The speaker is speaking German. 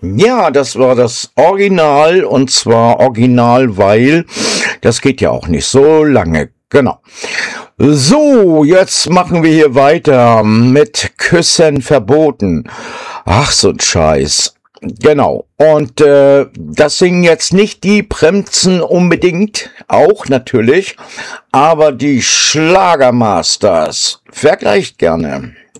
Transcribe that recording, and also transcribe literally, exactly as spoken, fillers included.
Ja, das war das Original, und zwar Original, weil das geht ja auch nicht so lange. Genau. So, jetzt machen wir hier weiter mit Küssen verboten. Ach, so ein Scheiß. Genau. Und äh, das singen jetzt nicht die Bremsen unbedingt, auch natürlich, aber die Schlagermasters. Vergleicht gerne.